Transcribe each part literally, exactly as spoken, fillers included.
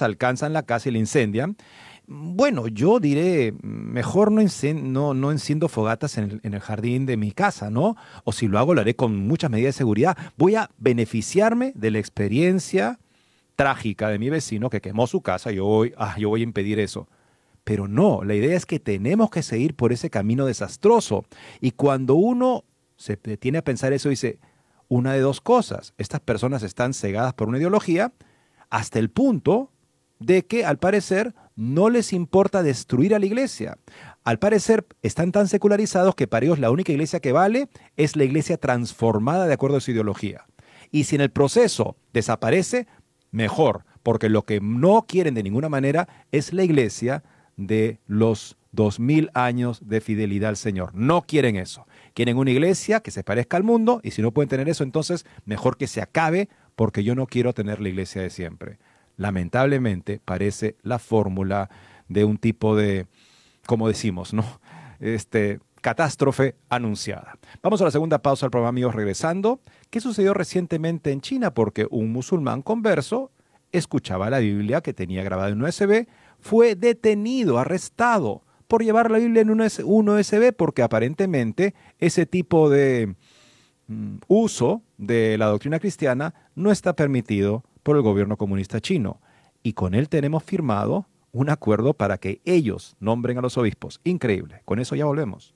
llamas alcanzan la casa y la incendian. Bueno, yo diré, mejor no, encen- no, no enciendo fogatas en el, en el jardín de mi casa, ¿no? O si lo hago, lo haré con muchas medidas de seguridad. Voy a beneficiarme de la experiencia trágica de mi vecino que quemó su casa. Yo voy, ah, yo voy a impedir eso. Pero no, la idea es que tenemos que seguir por ese camino desastroso. Y cuando uno se detiene a pensar eso, dice, una de dos cosas. Estas personas están cegadas por una ideología hasta el punto de que, al parecer, no les importa destruir a la iglesia. Al parecer, están tan secularizados que para ellos la única iglesia que vale es la iglesia transformada de acuerdo a su ideología. Y si en el proceso desaparece, mejor, porque lo que no quieren de ninguna manera es la iglesia de los dos mil años de fidelidad al Señor. No quieren eso. Quieren una iglesia que se parezca al mundo, y si no pueden tener eso, entonces mejor que se acabe, porque yo no quiero tener la iglesia de siempre. Lamentablemente parece la fórmula de un tipo de, como decimos, ¿no? Este, catástrofe anunciada. Vamos a la segunda pausa del programa, amigos, regresando. ¿Qué sucedió recientemente en China? Porque un musulmán converso escuchaba la Biblia que tenía grabada en un U S B, fue detenido, arrestado por llevar la Biblia en un U S B, porque aparentemente ese tipo de mm, uso de la doctrina cristiana no está permitido por el gobierno comunista chino. Y con él tenemos firmado un acuerdo para que ellos nombren a los obispos. Increíble. Con eso ya volvemos.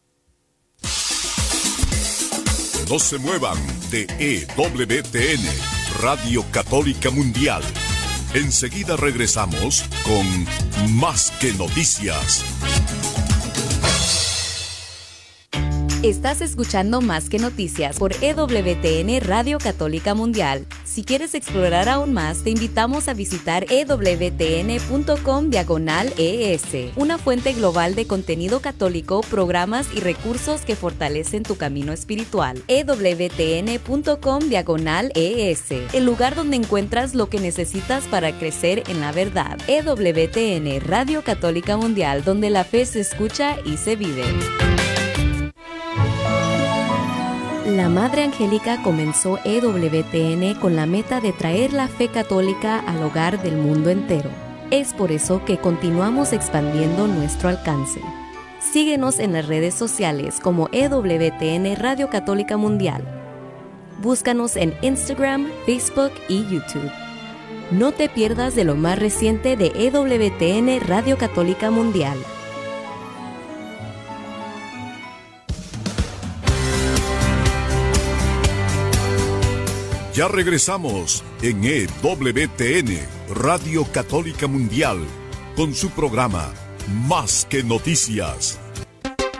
No se muevan de E W T N, Radio Católica Mundial. Enseguida regresamos con Más que Noticias. Estás escuchando Más que Noticias por E W T N Radio Católica Mundial. Si quieres explorar aún más, te invitamos a visitar e w t n punto com diagonal e s, una fuente global de contenido católico, programas y recursos que fortalecen tu camino espiritual. e w t n punto com diagonal e s, el lugar donde encuentras lo que necesitas para crecer en la verdad. E W T N Radio Católica Mundial, donde la fe se escucha y se vive. La Madre Angélica comenzó E W T N con la meta de traer la fe católica al hogar del mundo entero. Es por eso que continuamos expandiendo nuestro alcance. Síguenos en las redes sociales como E W T N Radio Católica Mundial. Búscanos en Instagram, Facebook y YouTube. No te pierdas de lo más reciente de E W T N Radio Católica Mundial. Ya regresamos en E W T N, Radio Católica Mundial, con su programa Más que Noticias.